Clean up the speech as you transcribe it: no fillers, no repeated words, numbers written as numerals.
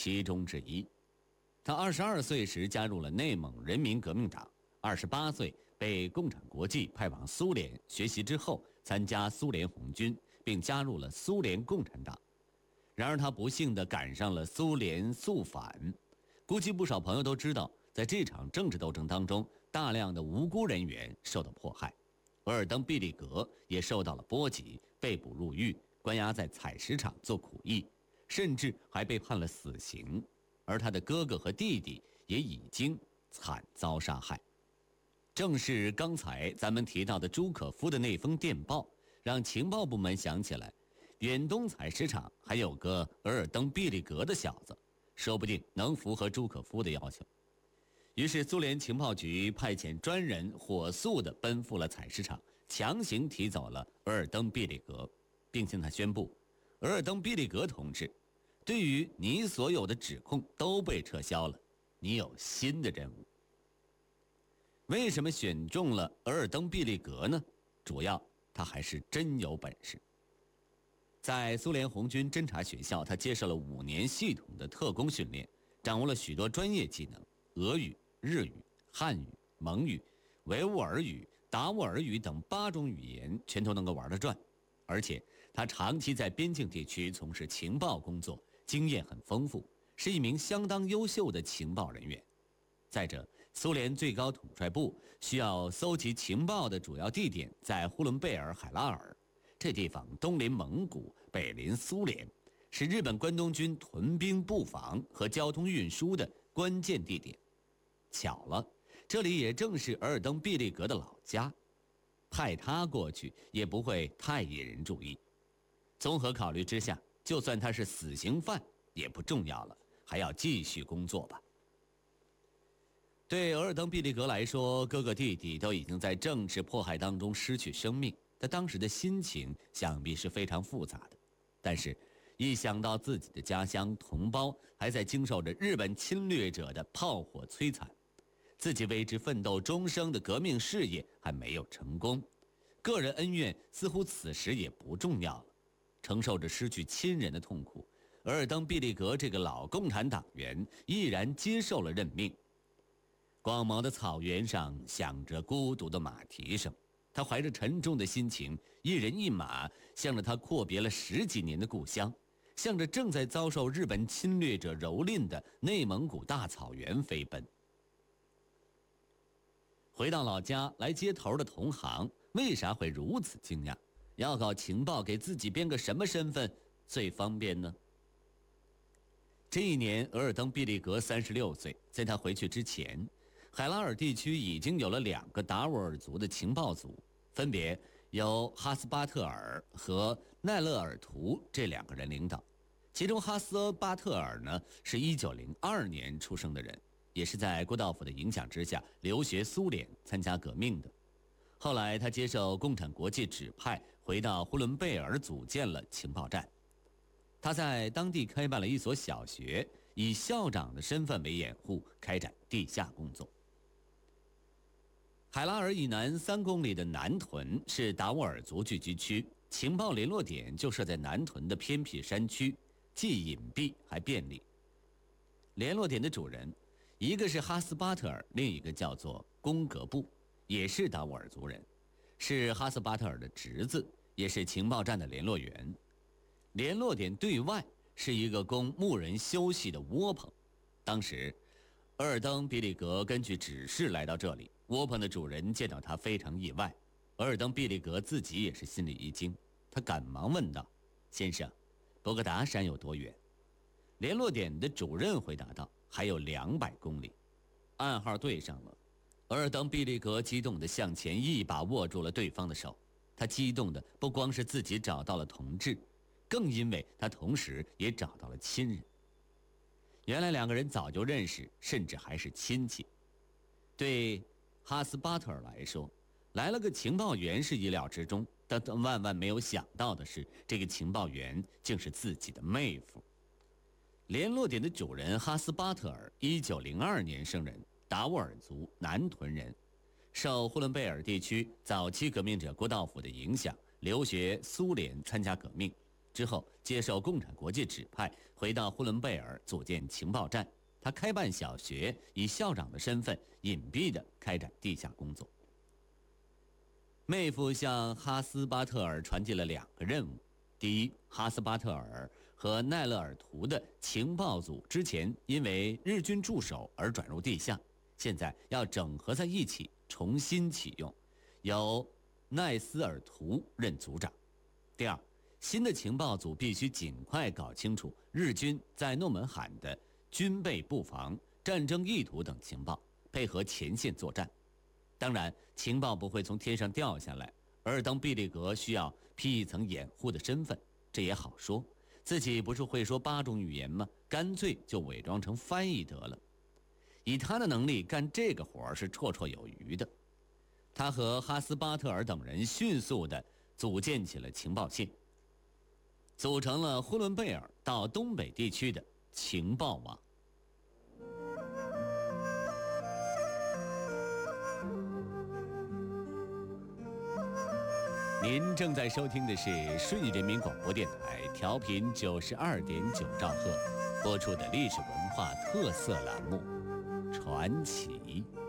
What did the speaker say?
其中之一。他22岁时加入了内蒙人民革命党，28岁被共产国际派往苏联学习之后，参加苏联红军，并加入了苏联共产党。然而他不幸地赶上了苏联肃反，估计不少朋友都知道，在这场政治斗争当中，大量的无辜人员受到迫害，额尔登·毕利格也受到了波及，被捕入狱，关押在采石场做苦役，甚至还被判了死刑。而他的哥哥和弟弟也已经惨遭杀害。正是刚才咱们提到的朱可夫的那封电报，让情报部门想起来，远东采石场还有个额尔登·毕利格的小子，说不定能符合朱可夫的要求。于是苏联情报局派遣专人火速地奔赴了采石场，强行提走了额尔登·毕利格，并向他宣布：额尔登·毕利格同志，对于你所有的指控都被撤销了，你有新的任务。为什么选中了额尔登·毕利格呢？主要他还是真有本事。在苏联红军侦察学校，他接受了5年系统的特工训练，掌握了许多专业技能，俄语、日语、汉语、蒙语、维吾尔语、达斡尔语等8种语言全都能够玩得转。而且他长期在边境地区从事情报工作，经验很丰富，是一名相当优秀的情报人员。再者，苏联最高统帅部需要搜集情报的主要地点在呼伦贝尔海拉尔，这地方东临蒙古，北临苏联，是日本关东军屯兵布防和交通运输的关键地点。巧了，这里也正是额尔登·毕利格的老家，派他过去也不会太引人注意。综合考虑之下，就算他是死刑犯也不重要了，还要继续工作吧。对额尔登·毕利格来说，哥哥弟弟都已经在政治迫害当中失去生命，他当时的心情想必是非常复杂的。但是一想到自己的家乡同胞还在经受着日本侵略者的炮火摧残，自己为之奋斗终生的革命事业还没有成功，个人恩怨似乎此时也不重要了。承受着失去亲人的痛苦，额尔登·毕利格这个老共产党员毅然接受了任命。广袤的草原上响着孤独的马蹄声，他怀着沉重的心情，一人一马向着他阔别了10几年的故乡，向着正在遭受日本侵略者蹂躏的内蒙古大草原飞奔。回到老家来接头的同行为啥会如此惊讶？要搞情报，给自己编个什么身份最方便呢？这一年，额尔登·毕利格36岁，在他回去之前，海拉尔地区已经有了2个达斡尔族的情报组，分别由哈斯巴特尔和奈勒尔图这2个人领导。其中哈斯巴特尔呢，是1902年出生的人，也是在郭道甫的影响之下留学苏联参加革命的。后来他接受共产国际指派，回到呼伦贝尔组建了情报站。他在当地开办了一所小学，以校长的身份为掩护，开展地下工作。海拉尔以南3公里的南屯是达斡尔族聚居区，情报联络点就设在南屯的偏僻山区，既隐蔽还便利。联络点的主人，一个是哈斯巴特尔，另一个叫做宫格布，也是达斡尔族人，是哈斯巴特尔的侄子，也是情报站的联络员。联络点对外是一个供牧人休息的窝棚。当时额尔登·毕利格根据指示来到这里，窝棚的主人见到他非常意外，额尔登·毕利格自己也是心里一惊，他赶忙问道：先生，博格达山有多远？联络点的主任回答道：还有200公里。暗号对上了，额尔登·毕利格激动地向前一把握住了对方的手。他激动的不光是自己找到了同志，更因为他同时也找到了亲人。原来2个人早就认识，甚至还是亲戚。对哈斯巴特尔来说，来了个情报员是意料之中，但他万万没有想到的是，这个情报员竟是自己的妹夫。联络点的主人哈斯巴特尔1902年生人，达斡尔族南屯人，受呼伦贝尔地区早期革命者郭道甫的影响，留学苏联参加革命， 之后接受共产国际指派，回到呼伦贝尔组建情报站。他开办小学，以校长的身份隐蔽地开展地下工作。妹夫向哈斯巴特尔传递了2个任务：第一，哈斯巴特尔和奈勒尔图的情报组之前因为日军驻守而转入地下，现在要整合在一起，重新启用，由奈斯尔图任组长。第二，新的情报组必须尽快搞清楚日军在诺门罕的军备布防、战争意图等情报，配合前线作战。当然，情报不会从天上掉下来，而当毕利格需要披一层掩护的身份，这也好说，自己不是会说8种语言吗？干脆就伪装成翻译得了。以他的能力干这个活是绰绰有余的。他和哈斯巴特尔等人迅速地组建起了情报线，组成了呼伦贝尔到东北地区的情报网。您正在收听的是顺义人民广播电台调频92.9兆赫播出的历史文化特色栏目《传奇》。